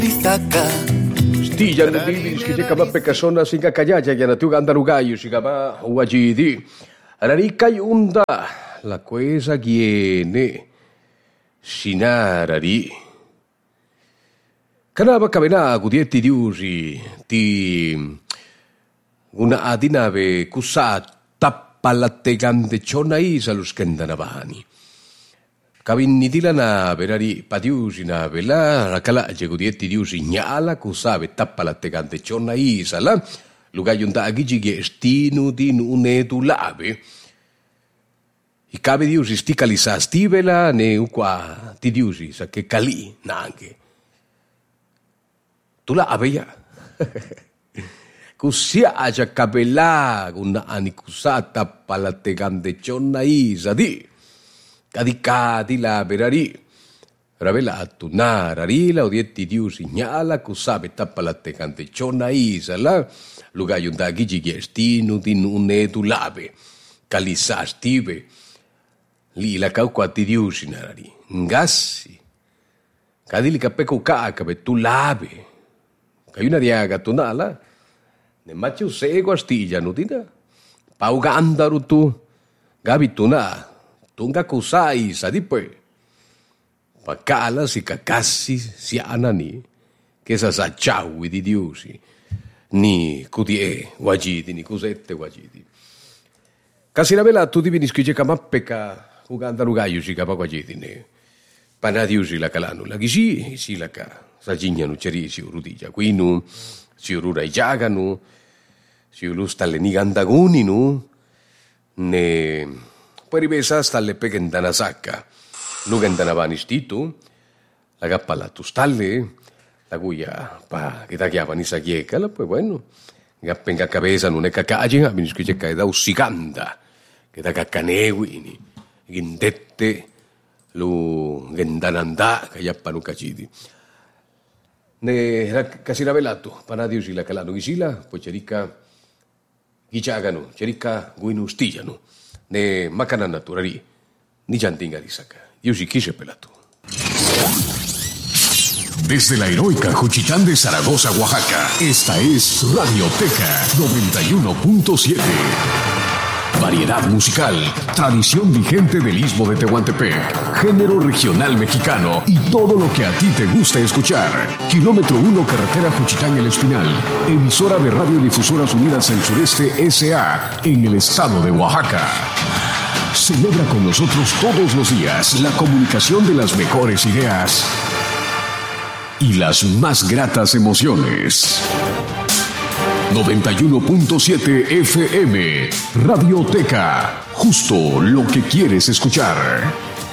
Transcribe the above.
Stilla nubilis que llega más pecasona sin cacayaya y anatu gandarugayo si gaba wajidi. Ararika yunda la cuesa giene sinarari. Kanaba kabena gudietti diusi ti una adinave kusa tappalatte gande chona isa luskendanavani. Kavinni dilana verari padiusi na vela rakala jegudietti diusi nyala kusabe tappalatte gande chona isa la lugayunda agiji stinu din unetu labe. I cabe diusi sticali sa stivela ne uqua ti diusi sa che cali nanche. Tu la aveia. Cusia aja cabela una anikusata palate gande chonna isa di. Cadicati la berari. Ravela tunarari la odietti diusi nyala kusabe tappalate gande chonna isa la lugayunda gigi stinu din unetu labe. Kalisa stive. Li la cauquati diusi narari. Ngassi. Cadili capeco cacabe tu labe. Hay una diaga tunala. Ne macho sego astilla nutina. Paugandaru tu. Gabi tuna. Tunga kusai sadipe. Pakala si kakasi si anani. Che sa saciaui di diusi. Ni kudie wajidi ni kusette wajidi. Kasiravela tu divini skije kamappeka. Ugandaru gayu si kapagwajidi ne. Panadiusi la kalanu. La gisi si la ka. Sajinyanu ceri si urudija. Quinu si ururai jaganu. Si ulustalle ni gandaguninu. Ne poi ribesa stalle pegendana sacca. Lugendanavani stitu. La gappalatu stalle. La guia pa che da chiavani sa chiecala. Poi bueno. Gappenga cabeza non è cacaje. Abiniskije cae da ussiganda. Che da caccaneguini. Gindette. Lu gendananda. Cagliappanu cacidi. Ne casiravelatu, panadiusi la calano gisila, poi cerica gichagano, cerica guinustillano, ne macana naturari, ni jantinga di saca. Diusi quise pelatu. Desde la heroica Juchitán de Zaragoza, Oaxaca, esta es Radioteca 91.7. Variedad musical, tradición vigente del Istmo de Tehuantepec, género regional mexicano y todo lo que a ti te gusta escuchar. Kilómetro 1, carretera Juchitán El Espinal, emisora de Radiodifusoras Unidas del Sureste S.A. en el estado de Oaxaca. Celebra con nosotros todos los días la comunicación de las mejores ideas y las más gratas emociones. 91.7 FM, Radioteca, justo lo que quieres escuchar.